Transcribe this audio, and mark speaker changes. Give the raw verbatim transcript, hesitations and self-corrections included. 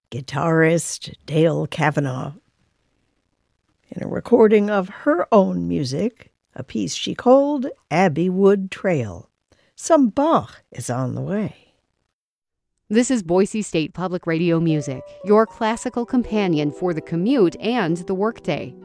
Speaker 1: guitarist Dale Kavanaugh. In a recording of her own music, a piece she called Abbey Wood Trail. Some Bach is on the way.
Speaker 2: This is Boise State Public Radio Music, your classical companion for the commute and the workday.